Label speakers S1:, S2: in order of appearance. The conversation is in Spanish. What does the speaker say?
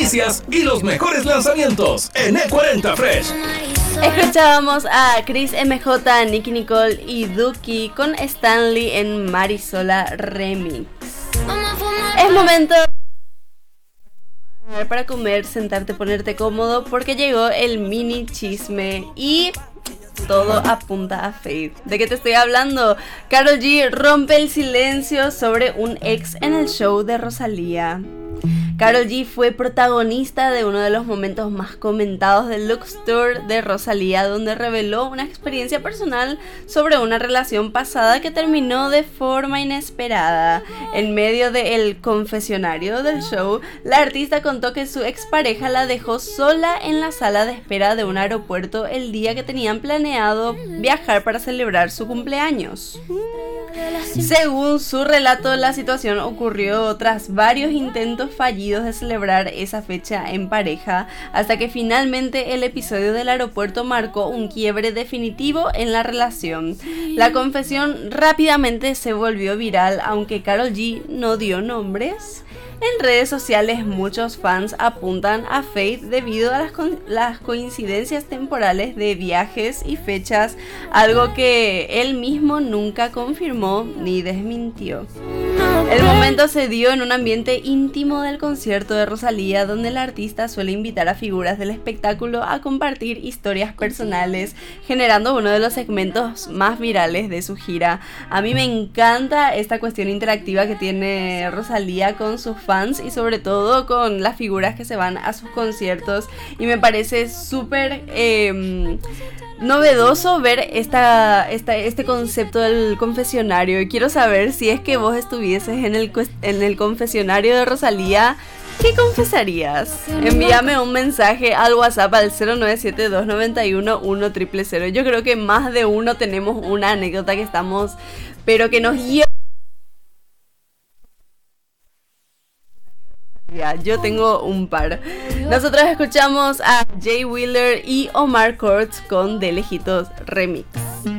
S1: noticias y los mejores lanzamientos en E40 Fresh.
S2: Escuchábamos a Chris MJ, Nicki Nicole y Duki con Stanley en Marisola Remix. Es momento para comer, sentarte, ponerte cómodo porque llegó el mini chisme y todo apunta a Fade. ¿De qué te estoy hablando? Karol G rompe el silencio sobre un ex en el show de Rosalía. Karol G fue protagonista de uno de los momentos más comentados del Lux Tour de Rosalía, donde reveló una experiencia personal sobre una relación pasada que terminó de forma inesperada. En medio del confesionario del show, la artista contó que su expareja la dejó sola en la sala de espera de un aeropuerto el día que tenían planeado viajar para celebrar su cumpleaños. Según su relato, la situación ocurrió tras varios intentos fallidos de celebrar esa fecha en pareja, hasta que finalmente el episodio del aeropuerto marcó un quiebre definitivo en la relación. La confesión rápidamente se volvió viral, aunque Karol G no dio nombres. En redes sociales muchos fans apuntan a Fade debido a las coincidencias temporales de viajes y fechas, algo que él mismo nunca confirmó ni desmintió. El momento se dio en un ambiente íntimo del concierto de Rosalía, donde la artista suele invitar a figuras del espectáculo a compartir historias personales, generando uno de los segmentos más virales de su gira. A mí me encanta esta cuestión interactiva que tiene Rosalía con sus fans y sobre todo con las figuras que se van a sus conciertos, y me parece súper novedoso ver este concepto del confesionario. Y quiero saber si es que vos estuvieses en el confesionario de Rosalía, ¿qué confesarías? Envíame un mensaje al WhatsApp al 097-291-1000. Yo creo que más de uno tenemos una anécdota que nos lleva. Yo tengo un par. Nosotros escuchamos a Jay Wheeler y Omar Courtz con De Lejitos Remix.